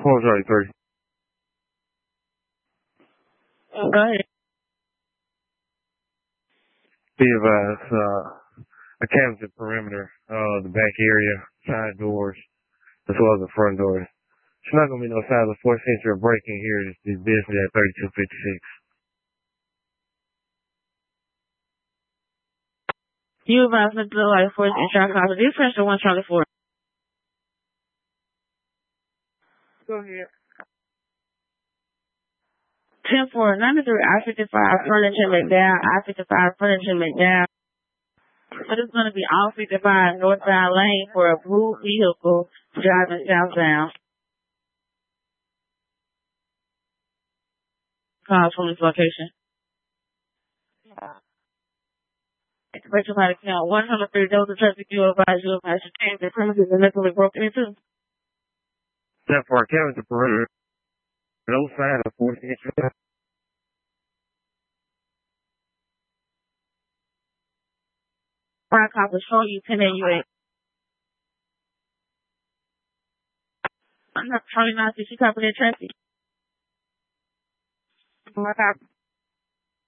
Charlie 3. Go ahead. Be advised, I canvassed the perimeter, the back area, side doors, as well as the front doors. It's not going to be no signs of forced entry or breaking here. This business at 3256. You advise me to like force entry copy. This pressure 1 Charlie 4. Go ahead. 10-4, 93, I-55, furniture McDowell, I-55, furniture McDowell. But it's going to be all 55 northbound lane for a blue vehicle driving southbound. Call from this location. Expect somebody to count 103 those of traffic you advise to change the premises and mentally broken into. 10-4, I canvassed the perimeter. No sign of forced entry. Fire cop will show you 10 AUA. I'm not trying not to see copy that traffic.